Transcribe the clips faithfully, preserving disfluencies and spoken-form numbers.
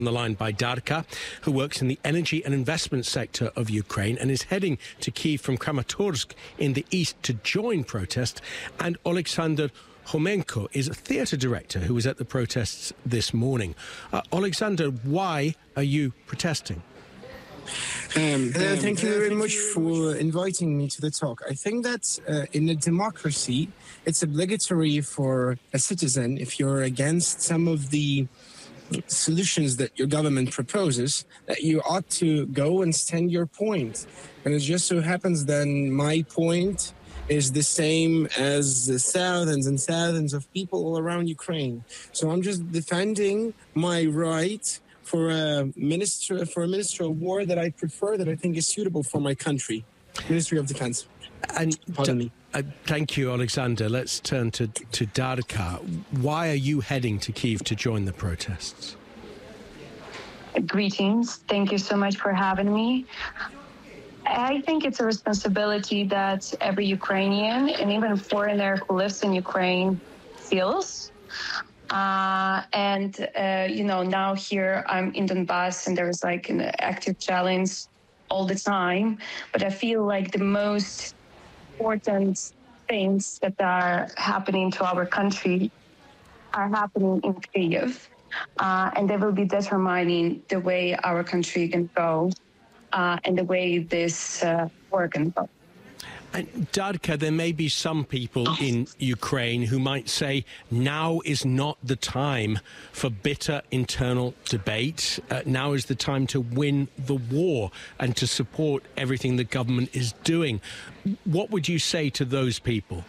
the line by Darka, who works in the energy and investment sector of Ukraine and is heading to Kyiv from Kramatorsk in the east to join protests, and Alexander Homenko is a theatre director who was at the protests this morning. Uh, Alexander, why are you protesting? Um, uh, thank you very much for inviting me to the talk. I think that uh, in a democracy, it's obligatory for a citizen, if you're against some of the solutions that your government proposes, that you ought to go and stand your point. And it just so happens then my point is the same as the thousands and thousands of people all around Ukraine. So I'm just defending my right for a minister for a minister of war that I prefer, that I think is suitable for my country, Ministry of Defense. And Pardon me. Uh, thank you, Alexander. Let's turn to, to Darka. Why are you heading to Kyiv to join the protests? Greetings. Thank you so much for having me. I think it's a responsibility that every Ukrainian and even foreigner who lives in Ukraine feels. Uh, and, uh, you know, now here I'm in Donbass and there's like an active challenge all the time. But I feel like the most important things that are happening to our country are happening in Kyiv, uh, and they will be determining the way our country can go uh, and the way this uh, war can go. And Darka, there may be some people in Ukraine who might say now is not the time for bitter internal debate. Uh, now is the time to win the war and to support everything the government is doing. What would you say to those people?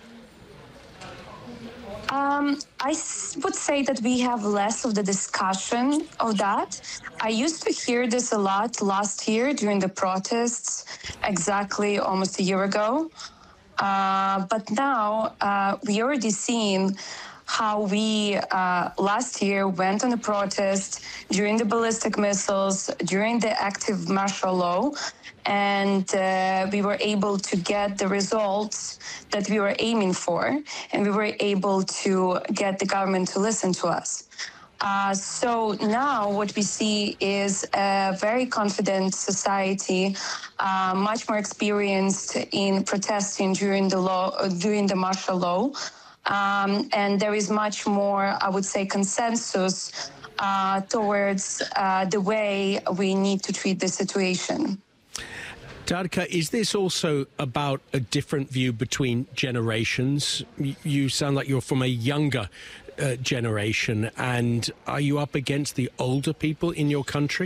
Um, I would say that we have less of the discussion of that. I used to hear this a lot last year during the protests, exactly almost a year ago. Uh, but now uh, we already seen how we uh, last year went on a protest during the ballistic missiles, during the active martial law, and uh, we were able to get the results that we were aiming for, and we were able to get the government to listen to us. Uh, so now what we see is a very confident society, uh, much more experienced in protesting during the law, during the martial law, um, and there is much more, I would say, consensus uh, towards uh, the way we need to treat the situation. Darka, is this also about a different view between generations? You sound like you're from a younger uh, generation, and are you up against the older people in your country?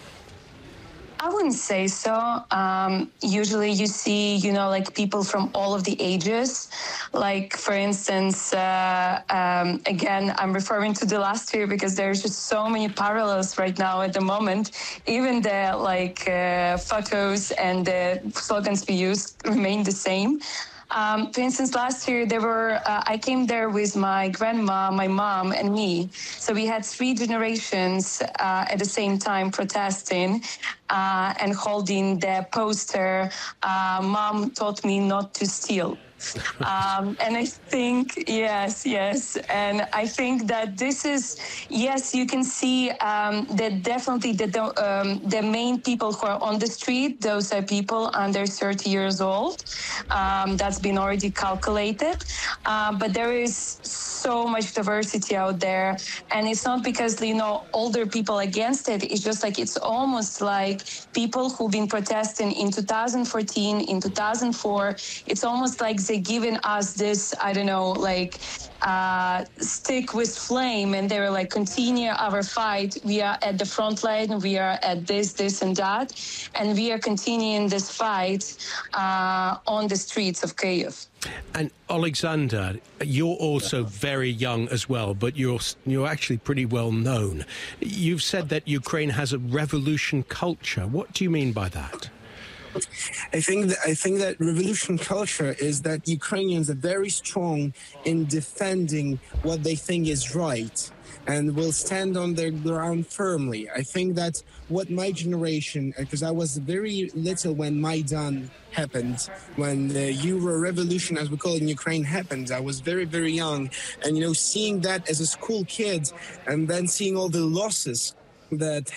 I wouldn't say so. Um, usually you see, you know, like people from all of the ages. Like, for instance, uh, um, again, I'm referring to the last year because there's just so many parallels right now at the moment. Even the, like, uh, photos and the slogans we use remain the same. Um, for instance, last year there were, uh, I came there with my grandma, my mom, and me. So we had three generations uh, at the same time protesting uh, and holding the poster, uh, "Mom taught me not to steal." Um, and I think, yes, yes. And I think that this is, yes, you can see um, that definitely the, um, the main people who are on the street, those are people under thirty years old. Um, that's been already calculated. Uh, but there is so much diversity out there. And it's not because, you know, older people against it. It's just like, it's almost like people who've been protesting in two thousand fourteen, in two thousand four. It's almost like they given us this, I don't know, like uh, stick with flame, and they were like, continue our fight. We are at the front line. We are at this, this, and that, and we are continuing this fight uh, on the streets of Kyiv. And Alexander, you're also very young as well, but you're you're actually pretty well known. You've said that Ukraine has a revolution culture. What do you mean by that? I think that I think that revolution culture is that Ukrainians are very strong in defending what they think is right and will stand on their ground firmly. I think that what my generation, because I was very little when Maidan happened, when the Euro revolution, as we call it in Ukraine, happened. I was very, very young. And, you know, seeing that as a school kid and then seeing all the losses that